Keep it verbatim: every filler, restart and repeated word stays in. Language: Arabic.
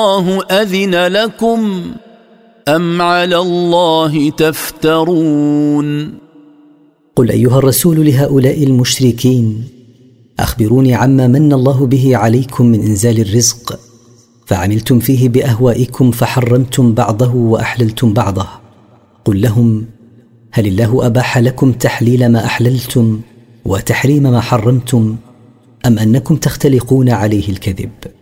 الله أذن لكم أم على الله تفترون. قل أيها الرسول لهؤلاء المشركين: أخبروني عما من الله به عليكم من إنزال الرزق، فعملتم فيه بأهوائكم فحرمتم بعضه وأحللتم بعضه. قل لهم: هل الله أباح لكم تحليل ما أحللتم وتحريم ما حرمتم، أم أنكم تختلقون عليه الكذب؟